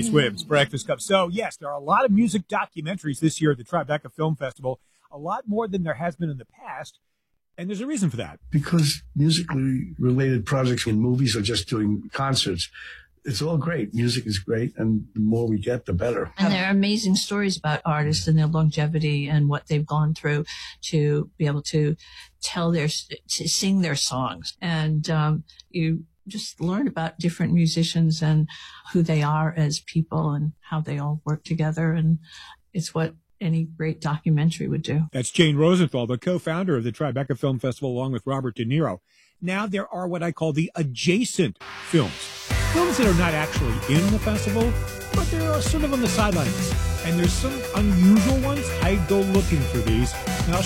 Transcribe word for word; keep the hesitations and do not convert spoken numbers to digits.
Swims, Breakfast Cup. So, yes, there are a lot of music documentaries this year at the Tribeca Film Festival, a lot more than there has been in the past, and there's a reason for that. Because musically related projects in movies or just doing concerts, it's all great. Music is great, and the more we get, the better. And there are amazing stories about artists and their longevity and what they've gone through to be able to tell their, to sing their songs. And um, you just learn about different musicians and who they are as people and how they all work together. And it's what any great documentary would do. That's Jane Rosenthal, the co-founder of the Tribeca Film Festival, along with Robert De Niro. Now there are what I call the adjacent films. Films that are not actually in the festival, but they're sort of on the sidelines. And there's some unusual ones. I go looking for these, and I'll